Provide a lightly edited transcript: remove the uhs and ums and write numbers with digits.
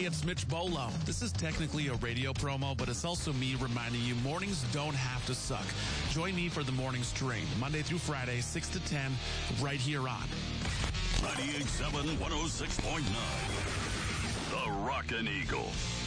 Hey, it's Mitch Bolo. This is technically a radio promo, but it's also me reminding you mornings don't have to suck. Join me for the morning stream, Monday through Friday, 6 to 10, right here on 98.7, 106.9. The Rockin' Eagle.